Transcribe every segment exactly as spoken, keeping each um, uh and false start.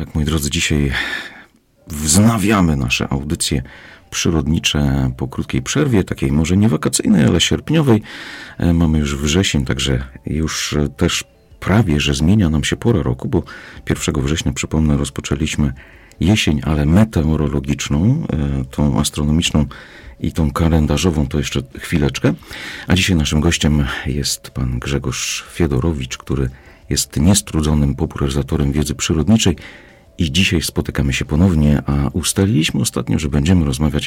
Tak, moi drodzy, dzisiaj wznawiamy nasze audycje przyrodnicze po krótkiej przerwie, takiej może nie wakacyjnej, ale sierpniowej. Mamy już wrzesień, także już też prawie, że zmienia nam się pora roku, bo pierwszego września, przypomnę, rozpoczęliśmy jesień, ale meteorologiczną, tą astronomiczną i tą kalendarzową to jeszcze chwileczkę. A dzisiaj naszym gościem jest pan Grzegorz Fiedorowicz, który jest niestrudzonym popularyzatorem wiedzy przyrodniczej i dzisiaj spotykamy się ponownie, a ustaliliśmy ostatnio, że będziemy rozmawiać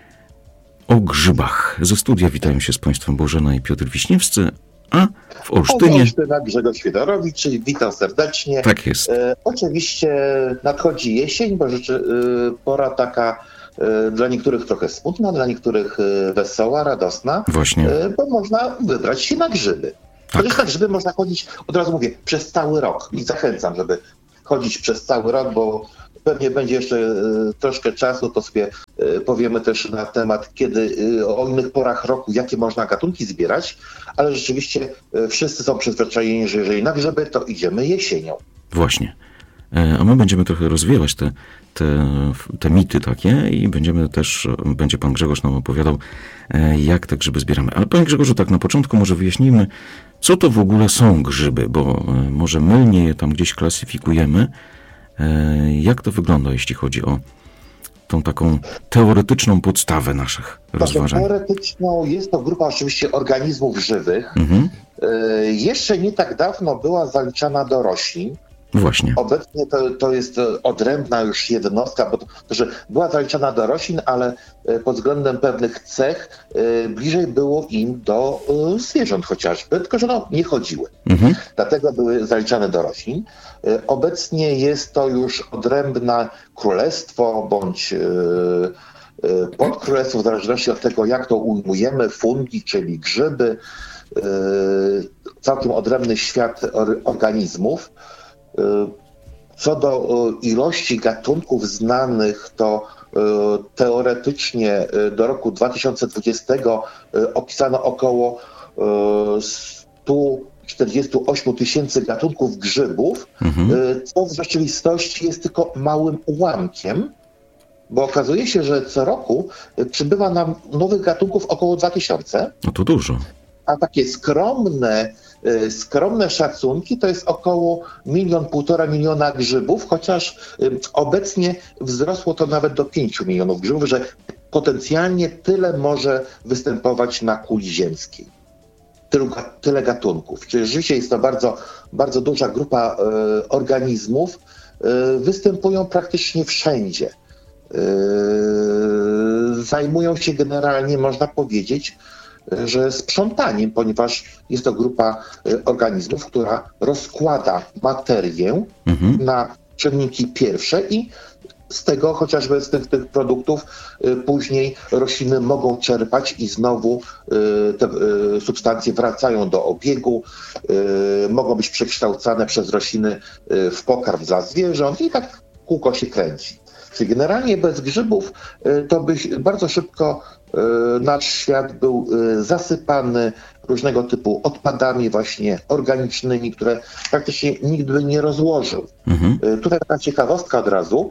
o grzybach. Ze studia witają się z państwem Bożena i Piotr Wiśniewscy, a w Olsztynie... Olsztyna Grzegorz Fiedorowicz, witam serdecznie. Tak jest. E, oczywiście nadchodzi jesień, bo rzeczy, e, pora taka e, dla niektórych trochę smutna, dla niektórych e, wesoła, radosna. Właśnie. E, bo można wybrać się na grzyby. Tak. Chociaż na grzyby można chodzić, od razu mówię, przez cały rok. I zachęcam, żeby chodzić przez cały rok, bo pewnie będzie jeszcze e, troszkę czasu, to sobie e, powiemy też na temat, kiedy e, o innych porach roku, jakie można gatunki zbierać, ale rzeczywiście e, wszyscy są przyzwyczajeni, że jeżeli na grzyby, to idziemy jesienią. Właśnie. A my będziemy trochę rozwiewać te, te, te mity takie i będziemy też, będzie pan Grzegorz nam opowiadał, jak te grzyby zbieramy. Ale panie Grzegorzu, tak na początku może wyjaśnijmy, co to w ogóle są grzyby, bo może mylnie je tam gdzieś klasyfikujemy. Jak to wygląda, jeśli chodzi o tą taką teoretyczną podstawę naszych rozważań? Teoretyczną jest to grupa oczywiście organizmów żywych. Mhm. Jeszcze nie tak dawno była zaliczana do roślin. Właśnie. Obecnie to, to jest odrębna już jednostka, bo to, że była zaliczana do roślin, ale pod względem pewnych cech bliżej było im do zwierząt chociażby, tylko że no, nie chodziły. Mhm. Dlatego były zaliczane do roślin. Obecnie jest to już odrębne królestwo bądź podkrólestwo, w zależności od tego, jak to ujmujemy, fungi, czyli grzyby, całkiem odrębny świat organizmów. Co do ilości gatunków znanych, to teoretycznie do roku dwa tysiące dwudziestego opisano około sto czterdzieści osiem tysięcy gatunków grzybów, mhm. co w rzeczywistości jest tylko małym ułamkiem, bo okazuje się, że co roku przybywa nam nowych gatunków około dwa tysiące. No to dużo. A takie skromne, skromne szacunki to jest około milion, półtora miliona grzybów, chociaż obecnie wzrosło to nawet do pięciu milionów grzybów, że potencjalnie tyle może występować na kuli ziemskiej. Tylu, tyle gatunków. Czyli rzeczywiście jest to bardzo, bardzo duża grupa e, organizmów. E, występują praktycznie wszędzie. E, zajmują się generalnie, można powiedzieć, że sprzątaniem, ponieważ jest to grupa organizmów, która rozkłada materię mhm. na czynniki pierwsze i z tego, chociażby z tych, tych produktów, później rośliny mogą czerpać i znowu te substancje wracają do obiegu, mogą być przekształcane przez rośliny w pokarm dla zwierząt i tak kółko się kręci. Czyli generalnie bez grzybów to by bardzo szybko nasz świat był zasypany różnego typu odpadami właśnie organicznymi, które praktycznie nikt by nie rozłożył. Mhm. Tutaj taka ciekawostka od razu.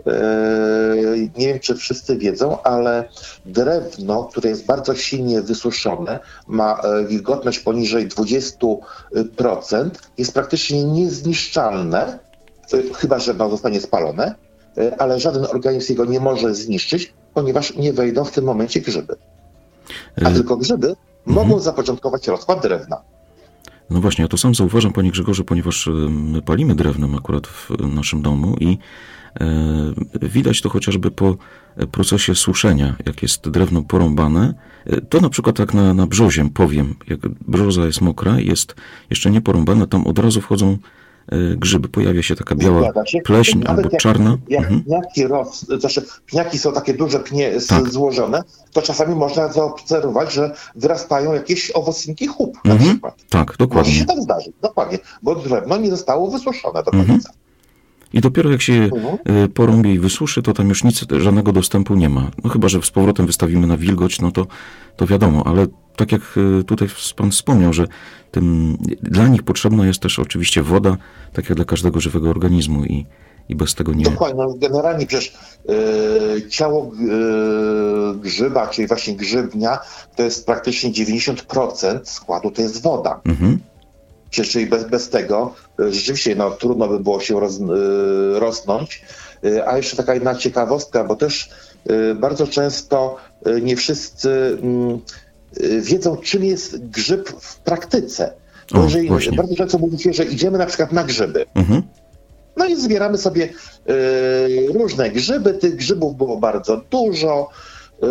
Nie wiem, czy wszyscy wiedzą, ale drewno, które jest bardzo silnie wysuszone, ma wilgotność poniżej dwadzieścia procent, jest praktycznie niezniszczalne, chyba że zostanie spalone, ale żaden organizm jego nie może zniszczyć, ponieważ nie wejdą w tym momencie grzyby. A y- tylko grzyby y- mogą zapoczątkować rozkład drewna. No właśnie, ja to sam zauważam, panie Grzegorzu, ponieważ my palimy drewnem akurat w naszym domu i e, widać to chociażby po procesie suszenia, jak jest drewno porąbane. To na przykład tak na, na brzoziem powiem, jak brzoza jest mokra, jest jeszcze nie porąbana, tam od razu wchodzą grzyby, pojawia się taka biała pleśń Nawet albo jak, czarna. Jak mhm. pniaki, roz, znaczy pniaki są takie duże pnie tak. złożone, to czasami można zaobserwować, że wyrastają jakieś owocniki chub mhm. na przykład. Tak, dokładnie. Może się tak zdarzyć, dokładnie, bo drewno nie zostało wysuszone do końca. Mhm. I dopiero jak się mhm. porąbie i wysuszy, to tam już nic, żadnego dostępu nie ma. No chyba, że z powrotem wystawimy na wilgoć, no to, to wiadomo, ale tak jak tutaj pan wspomniał, że tym, dla nich potrzebna jest też oczywiście woda, tak jak dla każdego żywego organizmu i, i bez tego nie... Dokładnie, no generalnie przecież yy, ciało yy, grzyba, czyli właśnie grzybnia, to jest praktycznie dziewięćdziesiąt procent składu, to jest woda. Mhm. Czyli bez, bez tego yy, rzeczywiście no, trudno by było się roz, yy, rosnąć. Yy, a jeszcze taka jedna ciekawostka, bo też yy, bardzo często yy, nie wszyscy yy, wiedzą, czym jest grzyb w praktyce. Bo o, jeżeli właśnie. Bardzo często mówi się, że idziemy na przykład na grzyby. Mhm. No i zbieramy sobie y, różne grzyby. Tych grzybów było bardzo dużo, y,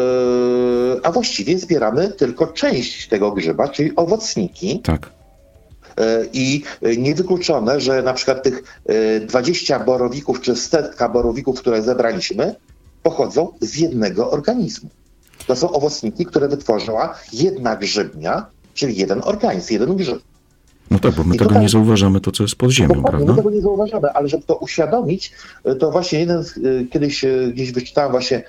a właściwie zbieramy tylko część tego grzyba, czyli owocniki. Tak. Y, I niewykluczone, że na przykład tych y, dwadzieścia borowików czy setka borowików, które zebraliśmy, pochodzą z jednego organizmu. To są owocniki, które wytworzyła jedna grzybnia, czyli jeden organizm, jeden grzyb. No tak, bo my I tego tutaj, nie zauważamy, to co jest pod ziemią, dokładnie, prawda? My tego nie zauważamy, ale żeby to uświadomić, to właśnie jeden, kiedyś gdzieś wyczytałem właśnie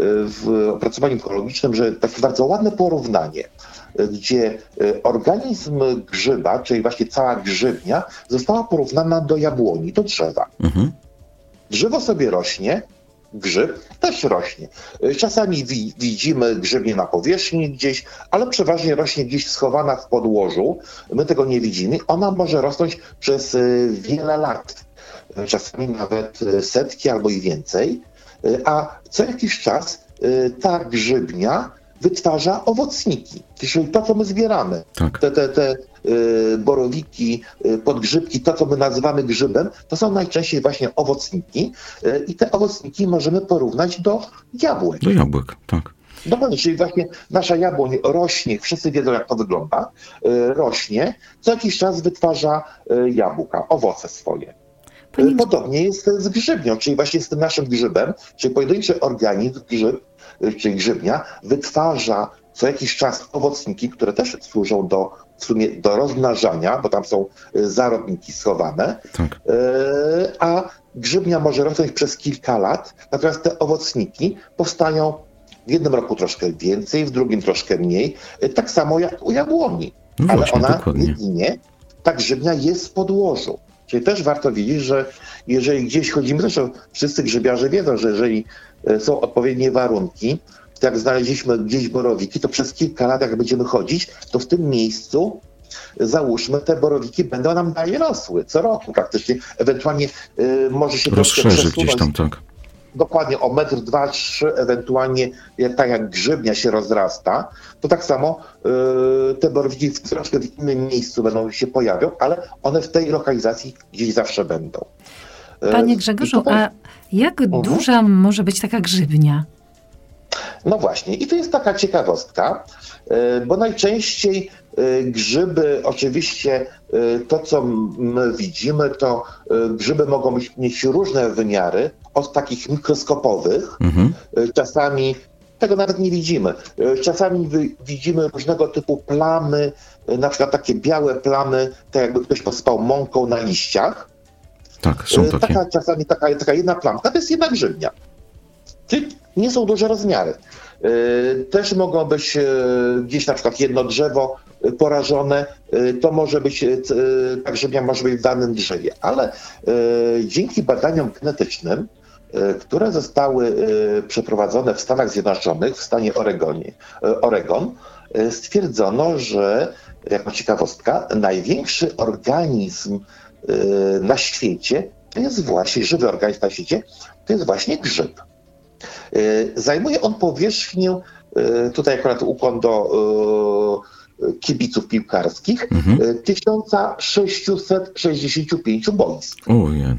w opracowaniu ekologicznym, że takie bardzo ładne porównanie, gdzie organizm grzyba, czyli właśnie cała grzybnia, została porównana do jabłoni, do drzewa. Mhm. Drzewo sobie rośnie, grzyb też rośnie. Czasami wi- widzimy grzybnię na powierzchni gdzieś, ale przeważnie rośnie gdzieś schowana w podłożu. My tego nie widzimy. Ona może rosnąć przez wiele lat. Czasami nawet setki albo i więcej. A co jakiś czas ta grzybnia wytwarza owocniki, czyli to, co my zbieramy. Tak. Te, te, te y, borowiki, y, podgrzybki, to, co my nazywamy grzybem, to są najczęściej właśnie owocniki y, i te owocniki możemy porównać do jabłek. Do jabłek, tak. Dokładnie, czyli właśnie nasza jabłoń rośnie, wszyscy wiedzą, jak to wygląda, y, rośnie, co jakiś czas wytwarza y, jabłka, owoce swoje. Pani... Podobnie jest z grzybnią, czyli właśnie z tym naszym grzybem, czyli pojedynczy organizm, grzyb, czyli grzybnia, wytwarza co jakiś czas owocniki, które też służą do, w sumie do rozmnażania, bo tam są zarodniki schowane, tak. A grzybnia może rosnąć przez kilka lat, natomiast te owocniki powstają w jednym roku troszkę więcej, w drugim troszkę mniej, tak samo jak u jabłoni. No ale właśnie, ona dokładnie. Nie ginie, ta grzybnia jest w podłożu. Czyli też warto wiedzieć, że jeżeli gdzieś chodzimy, zresztą wszyscy grzybiarze wiedzą, że jeżeli są odpowiednie warunki, to jak znaleźliśmy gdzieś borowiki, to przez kilka lat jak będziemy chodzić, to w tym miejscu, załóżmy, te borowiki będą nam dalej rosły, co roku praktycznie, ewentualnie y, może się rozszerzy gdzieś tam, tak. Dokładnie o metr, dwa, trzy, ewentualnie jak, tak jak grzybnia się rozrasta, to tak samo y, te borowiki w troszkę w innym miejscu będą się pojawią, ale one w tej lokalizacji gdzieś zawsze będą. Panie Grzegorzu, tutaj... a jak uh-huh. duża może być taka grzybnia? No właśnie, i to jest taka ciekawostka, y, bo najczęściej y, grzyby, oczywiście y, to, co my widzimy, to y, grzyby mogą mieć różne wymiary, od takich mikroskopowych, mhm. czasami tego nawet nie widzimy. Czasami widzimy różnego typu plamy, na przykład takie białe plamy, tak jakby ktoś posypał mąką na liściach. Tak, są takie. Taka, czasami taka, taka jedna plamka, to jest jedna grzybnia. Czyli nie są duże rozmiary. Też mogą być gdzieś na przykład jedno drzewo porażone, to może być, ta grzybnia może być w danym drzewie, ale dzięki badaniom genetycznym, które zostały przeprowadzone w Stanach Zjednoczonych, w stanie Oregonie, Oregon, stwierdzono, że, jako ciekawostka, największy organizm na świecie, to jest właśnie, żywy organizm na świecie, to jest właśnie grzyb. Zajmuje on powierzchnię, tutaj akurat ukłon do kibiców piłkarskich, mhm. tysiąc sześćset sześćdziesiąt pięć boisk. Ojej.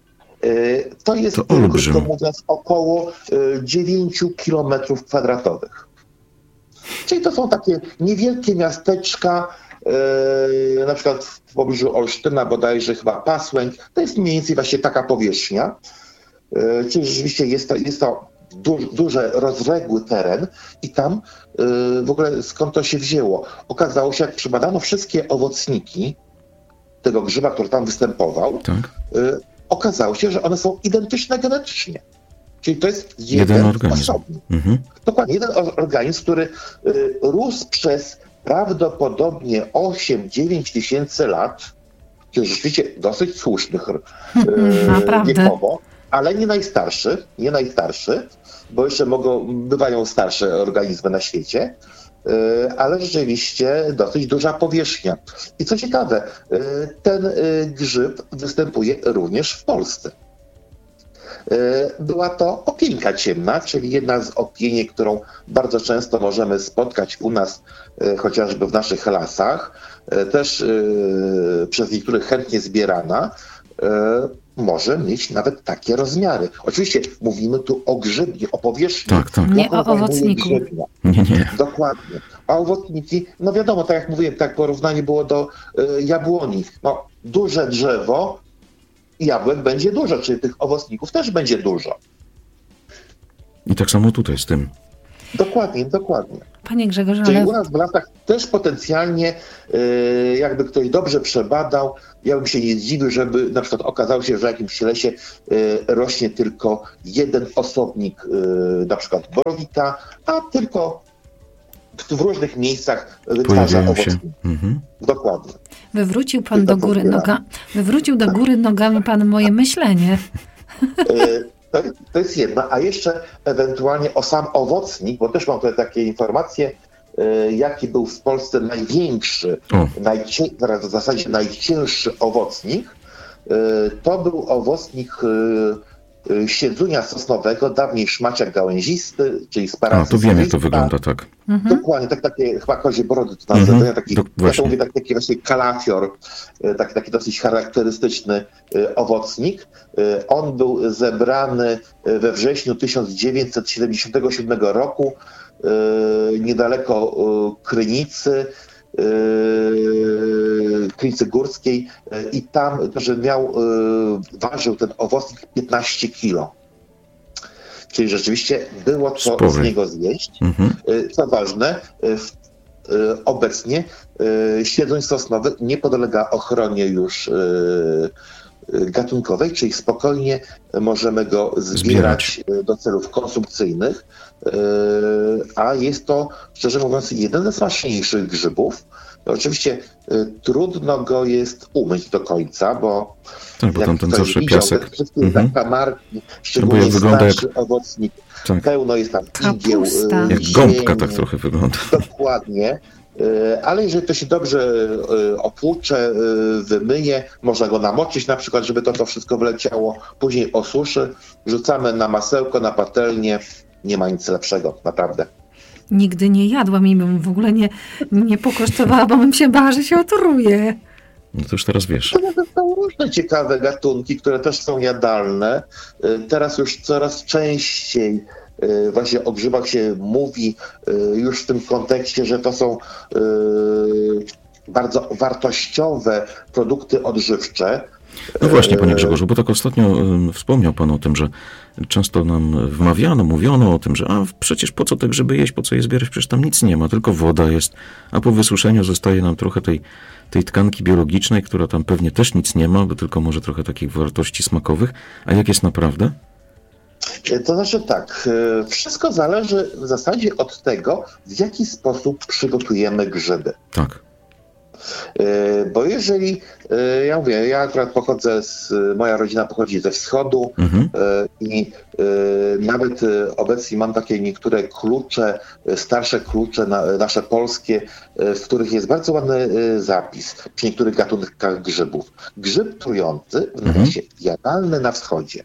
To jest, to krótko mówiąc, około dziewięć kilometrów kwadratowych. Czyli to są takie niewielkie miasteczka, na przykład w pobliżu Olsztyna, bodajże chyba Pasłęk. To jest mniej więcej właśnie taka powierzchnia. Czyli rzeczywiście jest to, jest to du, duży, rozległy teren i tam w ogóle skąd to się wzięło? Okazało się, jak przebadano wszystkie owocniki tego grzyba, który tam występował, tak. Okazało się, że one są identyczne genetycznie. Czyli to jest jeden, jeden organizm. Osobny. Mhm. Dokładnie, jeden organizm, który y, rósł przez prawdopodobnie osiem dziewięć tysięcy lat czyli rzeczywiście dosyć słusznych e, wiekowo, ale nie najstarszy, nie najstarszy, bo jeszcze mogą, bywają starsze organizmy na świecie, ale rzeczywiście dosyć duża powierzchnia. I co ciekawe, ten grzyb występuje również w Polsce. Była to opienka ciemna, czyli jedna z opieniek, którą bardzo często możemy spotkać u nas, chociażby w naszych lasach, też przez niektórych chętnie zbierana, może mieć nawet takie rozmiary. Oczywiście mówimy tu o grzybie, o powierzchni. Tak, tak. Nie o owocniku. Nie, nie. Dokładnie. A owocniki, no wiadomo, tak jak mówiłem, tak porównanie było do y, jabłoni. No, duże drzewo, jabłek będzie dużo, czyli tych owocników też będzie dużo. I tak samo tutaj z tym. Dokładnie, dokładnie. Panie Grzegorzu, Czyli ale... u nas w lasach też potencjalnie, y, jakby ktoś dobrze przebadał, ja bym się nie zdziwił, żeby na przykład okazało się, że w jakimś lesie y, rośnie tylko jeden osobnik, y, na przykład borowika, a tylko w różnych miejscach wytwarza owocnik. Mhm. Dokładnie. Wywrócił pan do góry noga... Wywrócił do góry nogami pan moje myślenie. Y, To, to jest jedno, a jeszcze ewentualnie o sam owocnik, bo też mam tutaj takie informacje, y, jaki był w Polsce największy, najcie, w zasadzie najcięższy owocnik. Y, to był owocnik y, y, siedzunia sosnowego, dawniej szmaciak gałęzisty, czyli sparagus. A, to wiem, jak to wygląda, tak. Mhm. Dokładnie, tak, takie chyba kozie brody to nazywają, mhm. taki, Do, ja to mówię, tak, taki właśnie kalafior, taki, taki dosyć charakterystyczny y, owocnik. Y, on był zebrany we wrześniu tysiąc dziewięćset siedemdziesiątego siódmego roku y, niedaleko y, Krynicy, y, Krynicy Górskiej y, i tam, że miał, y, ważył ten owocnik piętnaście kilo. Czyli rzeczywiście było co Spory. z niego zjeść. Mhm. Co ważne, w, obecnie siedzoń sosnowy nie podlega ochronie już gatunkowej, czyli spokojnie możemy go zbierać, zbierać. do celów konsumpcyjnych, a jest to, szczerze mówiąc, jeden ze smaczniejszych grzybów. Oczywiście y, trudno go jest umyć do końca, bo tak, bo tam ten zawsze piasek. Te wszystkie mhm. zakamarki, szczególnie jak wygląda jak owocnik, tak. pełno jest tam igieł. Y, jak gąbka tak trochę wygląda. Dokładnie. Y, ale jeżeli to się dobrze y, opłucze, y, wymyje, można go namoczyć na przykład, żeby to, to wszystko wleciało, później osuszy, rzucamy na masełko, na patelnię, nie ma nic lepszego, naprawdę. Nigdy nie jadłam i bym w ogóle nie, nie pokosztowała, bo bym się bała, że się otruje. No to już teraz wiesz. To są różne ciekawe gatunki, które też są jadalne. Teraz już coraz częściej właśnie o grzybach się mówi już w tym kontekście, że to są bardzo wartościowe produkty odżywcze. No właśnie, panie Grzegorzu, bo tak ostatnio wspomniał pan o tym, że często nam wmawiano, mówiono o tym, że a przecież po co te grzyby jeść, po co je zbierać, przecież tam nic nie ma, tylko woda jest, a po wysuszeniu zostaje nam trochę tej, tej tkanki biologicznej, która tam pewnie też nic nie ma, bo tylko może trochę takich wartości smakowych. A jak jest naprawdę? To znaczy tak, wszystko zależy w zasadzie od tego, w jaki sposób przygotujemy grzyby. Tak. Bo jeżeli, ja mówię, ja akurat pochodzę z, moja rodzina pochodzi ze wschodu mhm. i nawet obecnie mam takie niektóre klucze, starsze klucze nasze polskie, w których jest bardzo ładny zapis przy niektórych gatunkach grzybów. Grzyb trujący w nawiasie mhm. jadalny na wschodzie.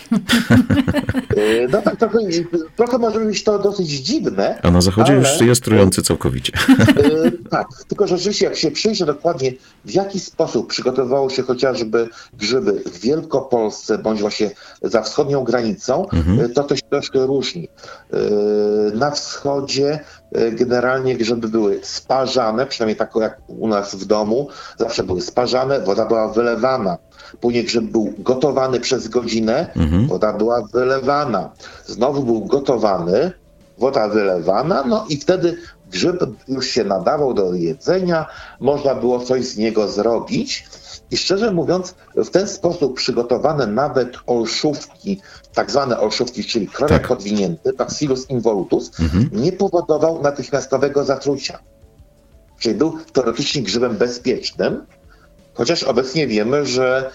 No tak, trochę, trochę może być to dosyć dziwne. A na zachodzie ale... już jest trujący całkowicie. Tak, tylko że rzeczywiście jak się przyjrzy dokładnie, w jaki sposób przygotowywało się chociażby grzyby w Wielkopolsce, bądź właśnie za wschodnią granicą, mhm. to to się troszkę różni. Na wschodzie generalnie grzyby były sparzane, przynajmniej tak jak u nas w domu, zawsze były sparzane, woda była wylewana. Później grzyb był gotowany przez godzinę, mhm. woda była wylewana. Znowu był gotowany, woda wylewana, no i wtedy grzyb już się nadawał do jedzenia, można było coś z niego zrobić. I szczerze mówiąc, w ten sposób przygotowane nawet olszówki, tak zwane olszówki, czyli krowiak tak. podwinięty, Bacillus involutus, mhm. nie powodował natychmiastowego zatrucia. Czyli był teoretycznie grzybem bezpiecznym, Chociaż obecnie wiemy, że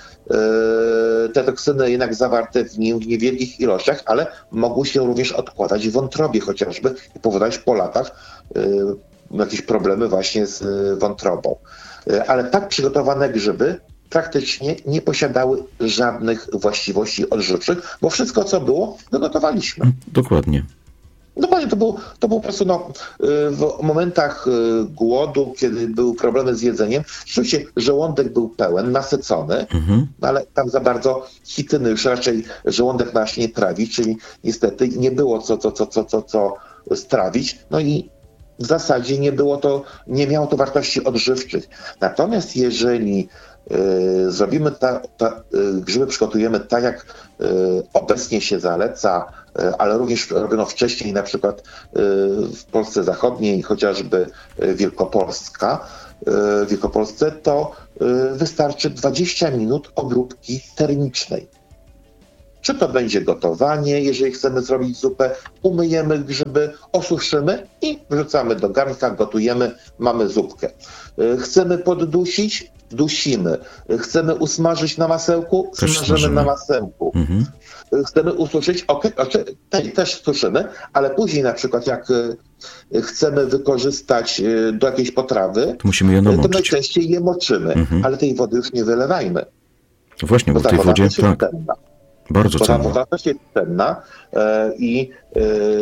te toksyny jednak zawarte w nim w niewielkich ilościach, ale mogą się również odkładać w wątrobie chociażby i powodować po latach jakieś problemy właśnie z wątrobą. Ale tak przygotowane grzyby praktycznie nie posiadały żadnych właściwości odżywczych, bo wszystko, co było, wygotowaliśmy. Dokładnie. Dokładnie, to było, to było po prostu no, w momentach głodu, kiedy były problemy z jedzeniem, rzeczywiście żołądek był pełen, nasycony, mhm. ale tam za bardzo chityny już raczej żołądek nasz nie trawi, czyli niestety nie było co, co, co, co, co, co strawić, no i w zasadzie nie było to, nie miało to wartości odżywczych. Natomiast jeżeli y, zrobimy ta, ta, y, grzyby przygotujemy tak, jak y, obecnie się zaleca, y, ale również robiono wcześniej, na przykład y, w Polsce Zachodniej, chociażby y, Wielkopolska, y, w Wielkopolsce, to y, wystarczy dwadzieścia minut obróbki termicznej. Czy to będzie gotowanie, jeżeli chcemy zrobić zupę, umyjemy grzyby, osuszymy i wrzucamy do garnka, gotujemy, mamy zupkę. Chcemy poddusić, dusimy. Chcemy usmażyć na masełku, smażymy na masełku. Mhm. Chcemy ususzyć, ok, też suszymy, ale później na przykład jak chcemy wykorzystać do jakiejś potrawy, to musimy je namoczyć. To najczęściej je moczymy, mhm. ale tej wody już nie wylewajmy. Właśnie, bo, bo w tej wodzie tak. Bardzo Bo ta cenna. woda też jest cenna e, i e,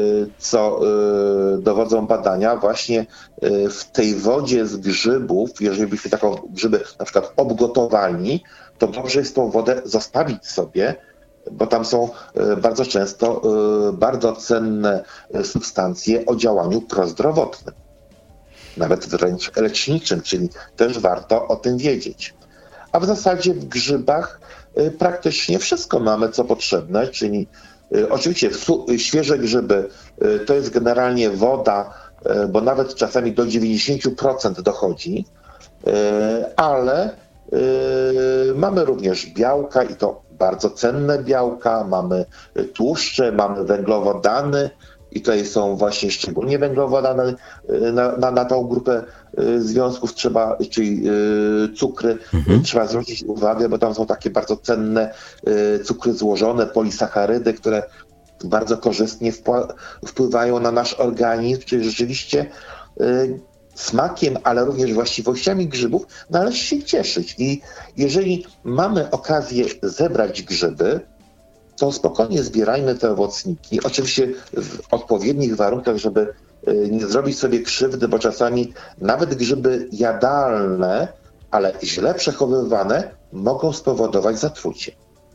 co e, dowodzą badania, właśnie e, w tej wodzie z grzybów, jeżeli byśmy taką grzyby na przykład obgotowali, to dobrze jest tą wodę zostawić sobie, bo tam są e, bardzo często e, bardzo cenne substancje o działaniu prozdrowotnym, nawet wręcz leczniczym, czyli też warto o tym wiedzieć. A w zasadzie w grzybach praktycznie wszystko mamy, co potrzebne, czyli y, oczywiście świeże grzyby y, to jest generalnie woda, y, bo nawet czasami do dziewięćdziesiąt procent dochodzi, y, ale y, mamy również białka i to bardzo cenne białka, mamy tłuszcze, mamy węglowodany i tutaj są właśnie szczególnie węglowodany na, na, na tą grupę związków trzeba, czyli cukry, mhm. trzeba zwrócić uwagę, bo tam są takie bardzo cenne cukry złożone, polisacharydy, które bardzo korzystnie wpływają na nasz organizm, czyli rzeczywiście smakiem, ale również właściwościami grzybów należy się cieszyć. I jeżeli mamy okazję zebrać grzyby, to spokojnie zbierajmy te owocniki, oczywiście w odpowiednich warunkach, żeby nie zrobić sobie krzywdy, bo czasami nawet grzyby jadalne, ale źle przechowywane, mogą spowodować zatrucie.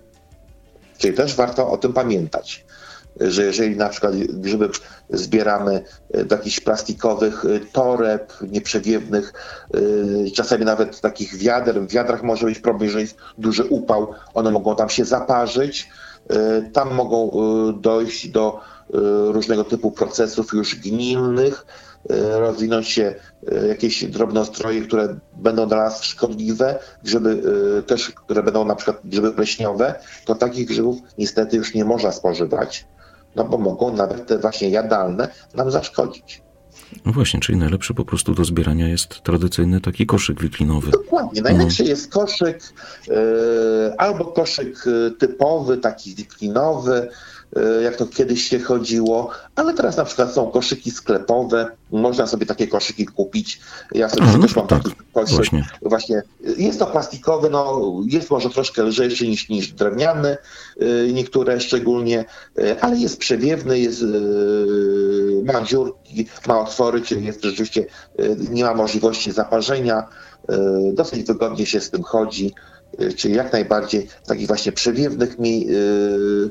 Czyli też warto o tym pamiętać, że jeżeli na przykład grzyby zbieramy do jakichś plastikowych toreb nieprzewiewnych, czasami nawet takich wiader, w wiadrach może być problem, jeżeli jest duży upał, one mogą tam się zaparzyć, tam mogą dojść do różnego typu procesów już gnilnych, rozwinąć się jakieś drobnostroje, które będą dla nas szkodliwe, grzyby też, które będą na przykład grzyby pleśniowe, to takich grzybów niestety już nie można spożywać, no bo mogą nawet te właśnie jadalne nam zaszkodzić. No właśnie, czyli najlepszy po prostu do zbierania jest tradycyjny taki koszyk wiklinowy. Dokładnie, najlepszy no. jest koszyk yy, albo koszyk typowy, taki wiklinowy, yy, jak to kiedyś się chodziło, ale teraz na przykład są koszyki sklepowe, można sobie takie koszyki kupić. Ja sobie A, no też mam tak. taki koszyk. Właśnie. Właśnie. Jest to plastikowy, no, jest może troszkę lżejszy niż, niż drewniany, yy, niektóre szczególnie, yy, ale jest przewiewny, jest, yy, ma dziurki, ma otwory, czyli jest rzeczywiście, yy, nie ma możliwości zaparzenia. Dosyć wygodnie się z tym chodzi, czyli jak najbardziej w takich właśnie przewiewnych mi, yy,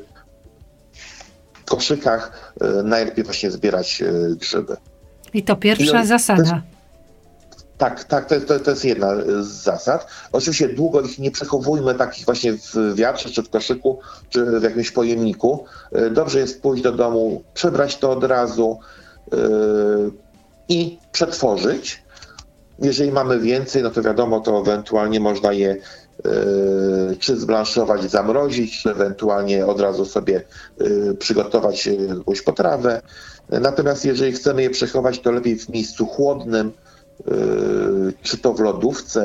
koszykach yy, najlepiej właśnie zbierać yy, grzyby. I to pierwsza I, zasada. To jest, tak, tak, to, to, to jest jedna z zasad. Oczywiście długo ich nie przechowujmy takich właśnie w wiatrze, czy w koszyku, czy w jakimś pojemniku. Yy, dobrze jest pójść do domu, przebrać to od razu yy, i przetworzyć. Jeżeli mamy więcej, no to wiadomo, to ewentualnie można je y, czy zblanszować, zamrozić, czy ewentualnie od razu sobie y, przygotować jakąś potrawę. Natomiast jeżeli chcemy je przechować, to lepiej w miejscu chłodnym, y, czy to w lodówce,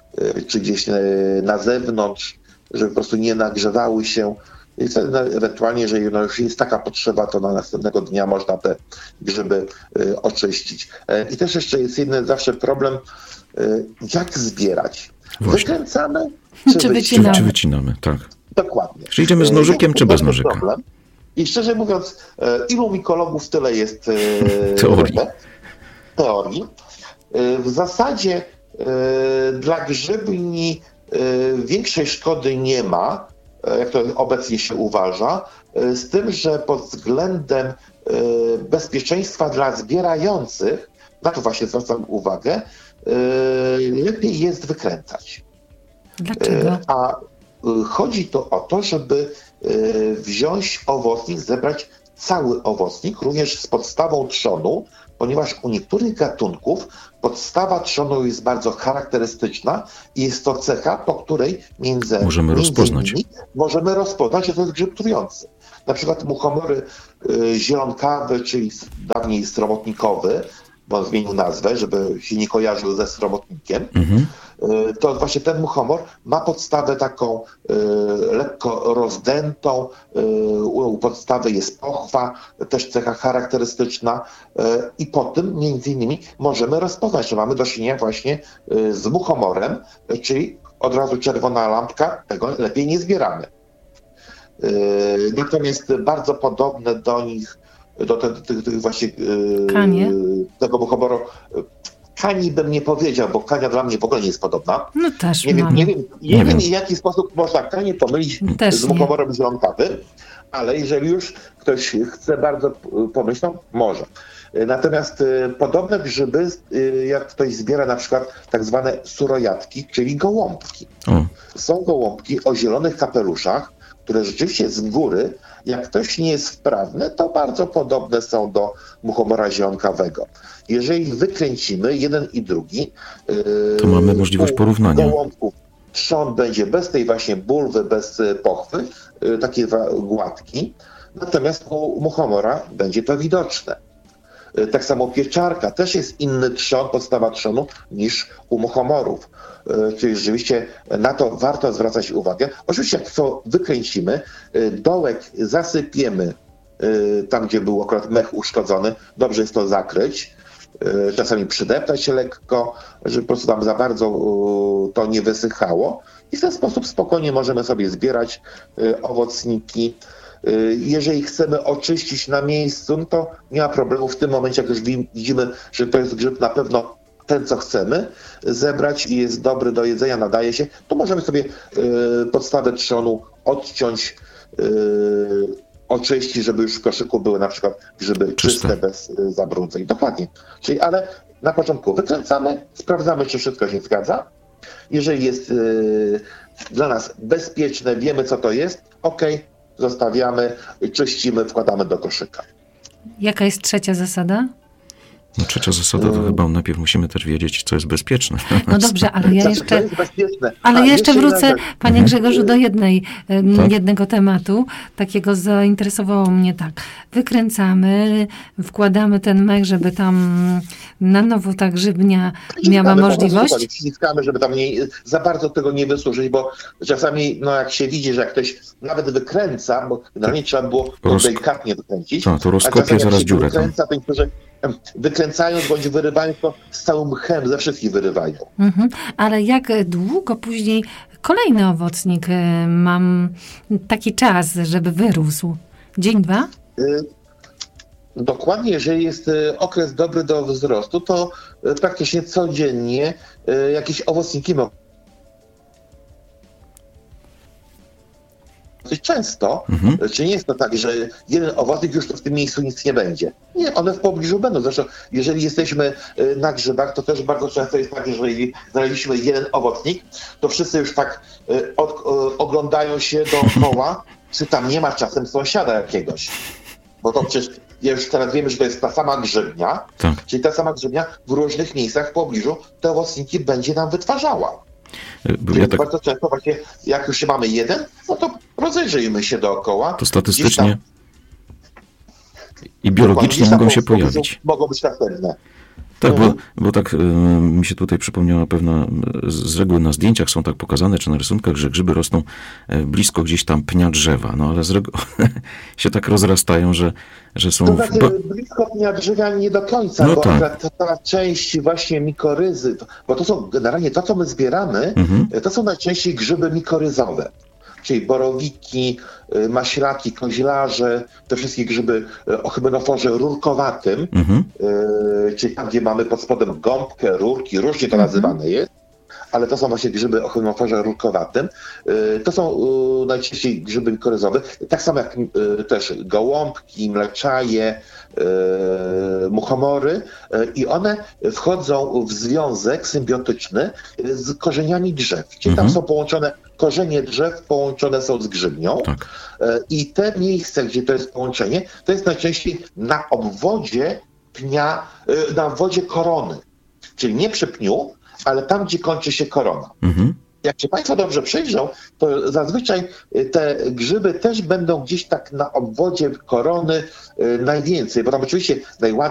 czy gdzieś na zewnątrz, żeby po prostu nie nagrzewały się. I wtedy ewentualnie, jeżeli no już jest taka potrzeba, to na następnego dnia można te grzyby oczyścić. I też jeszcze jest jeden zawsze problem, jak zbierać. Właśnie. Wykręcamy, czy, czy wycinamy? Czy wycinamy, tak. Dokładnie. Czy idziemy z nożykiem, czy bez nożyka? Problem. I szczerze mówiąc, ilu mikologów tyle jest teorii. teorii. W zasadzie dla grzybni większej szkody nie ma, jak to obecnie się uważa, z tym, że pod względem bezpieczeństwa dla zbierających, na to właśnie zwracam uwagę, lepiej jest wykręcać. Dlaczego? A chodzi to o to, żeby wziąć owocnik, zebrać cały owocnik, również z podstawą trzonu, ponieważ u niektórych gatunków podstawa trzonu jest bardzo charakterystyczna i jest to cecha, po której między, możemy między rozpoznać. innymi możemy rozpoznać, że to jest grzyb trujący. Na przykład muchomory y, zielonkawy, czyli dawniej sromotnikowy, bo on zmienił nazwę, żeby się nie kojarzył ze sromotnikiem, mhm. y, to właśnie ten muchomor ma podstawę taką y, lekko rozdętą, y, u podstawy jest pochwa, też cecha charakterystyczna y, i po tym między innymi możemy rozpoznać, że mamy do czynienia właśnie y, z muchomorem, y, czyli od razu czerwona lampka, tego lepiej nie zbieramy. Y, natomiast bardzo podobne do nich do tych te, te właśnie Kanie? tego muchomoru. Kani bym nie powiedział, bo kania dla mnie w ogóle nie jest podobna. No też nie, wiem, nie wiem, nie, nie wiem, wiem, w jaki sposób można kanię pomylić też z muchomorem zielonkawym, ale jeżeli już ktoś chce bardzo pomyśleć, to może. Natomiast podobne grzyby, jak ktoś zbiera na przykład tak zwane surojatki, czyli gołąbki. O. Są gołąbki o zielonych kapeluszach, które rzeczywiście z góry, jak ktoś nie jest wprawny, to bardzo podobne są do muchomora zielonkawego. Jeżeli wykręcimy jeden i drugi, to yy, mamy możliwość porównania. Gołąbków trzon będzie bez tej właśnie bulwy, bez pochwy, yy, takie gładki, natomiast u muchomora będzie to widoczne. Yy, tak samo pieczarka, też jest inny trzon, podstawa trzonu niż u muchomorów. Czyli rzeczywiście na to warto zwracać uwagę. Oczywiście jak to wykręcimy, dołek zasypiemy tam, gdzie był akurat mech uszkodzony, dobrze jest to zakryć, czasami przydeptać się lekko, żeby po prostu tam za bardzo to nie wysychało i w ten sposób spokojnie możemy sobie zbierać owocniki. Jeżeli chcemy oczyścić na miejscu, no to nie ma problemu w tym momencie, jak już widzimy, że to jest grzyb na pewno ten, co chcemy zebrać i jest dobry do jedzenia, nadaje się, to możemy sobie y, podstawę trzonu odciąć, y, oczyścić, żeby już w koszyku były na przykład grzyby czyste, czyste bez y, zabrudzeń. Dokładnie. Czyli, ale na początku wykręcamy, sprawdzamy, czy wszystko się zgadza. Jeżeli jest y, dla nas bezpieczne, wiemy, co to jest, ok, zostawiamy, czyścimy, wkładamy do koszyka. Jaka jest trzecia zasada? No, trzecia zasada to chyba najpierw musimy też wiedzieć, co jest bezpieczne. No dobrze, ale ja jeszcze, ale A, ja jeszcze wrócę, jedna... panie Grzegorzu, do jednej, tak? jednego tematu. Takiego zainteresowało mnie tak. Wykręcamy, wkładamy ten mech, żeby tam na nowo ta grzybnia miała możliwość. Wciskamy, żeby tam nie, za bardzo tego nie wysuszyć, bo czasami, no jak się widzi, że jak ktoś nawet wykręca, bo generalnie trzeba było to Roz... delikatnie wykręcić. To, to rozkopie zaraz dziurę wykręca, tam. To, że wykręcając bądź wyrywając, to z całym mchem ze wszystkich wyrywają. Mhm. Ale jak długo później kolejny owocnik mam taki czas, żeby wyrósł? Dzień, dwa? Dokładnie, jeżeli jest okres dobry do wzrostu, to praktycznie codziennie jakieś owocniki mogą. Dosyć często, mhm. Czy nie jest to tak, że jeden owocnik już to w tym miejscu nic nie będzie. Nie, one w pobliżu będą. Zresztą jeżeli jesteśmy na grzybach, to też bardzo często jest tak, że jeżeli znaleźliśmy jeden owocnik, to wszyscy już tak od, oglądają się dookoła, czy tam nie ma czasem sąsiada jakiegoś. Bo to przecież już teraz wiemy, że to jest ta sama grzybnia, tak. Czyli ta sama grzybnia w różnych miejscach w pobliżu te owocniki będzie nam wytwarzała. Ja tak... Bardzo często właśnie, jak już mamy jeden, no to rozejrzyjmy się dookoła. To statystycznie i biologicznie mogą się pojawić. Mogą być następne. Tak, bo, bo tak y, mi się tutaj przypomniała pewna, z, z reguły na zdjęciach są tak pokazane, czy na rysunkach, że grzyby rosną y, blisko gdzieś tam pnia drzewa, no ale z reguły się tak rozrastają, że, że są... To znaczy ba... blisko pnia drzewa nie do końca, no bo tak. ta, ta część właśnie mikoryzy, bo to są generalnie to, co my zbieramy, Mhm. to są najczęściej grzyby mikoryzowe. Czyli borowiki, maślaki, koźlarze, te wszystkie grzyby o hybenoforze rurkowatym, Mhm. czyli tam, gdzie mamy pod spodem gąbkę, rurki, różnie to nazywane jest, ale to są właśnie grzyby o hybenoforze rurkowatym. To są najczęściej grzyby mikoryzowe, tak samo jak też gołąbki, mleczaje, muchomory i one wchodzą w związek symbiotyczny z korzeniami drzew. Czyli tam Mhm. są połączone korzenie drzew, połączone są z grzybnią. Tak. I te miejsca, gdzie to jest połączenie, to jest najczęściej na obwodzie pnia, na obwodzie korony. Czyli nie przy pniu, ale tam, gdzie kończy się korona. Mhm. Jak się Państwo dobrze przyjrzą, to zazwyczaj te grzyby też będą gdzieś tak na obwodzie korony najwięcej, bo tam oczywiście najładniej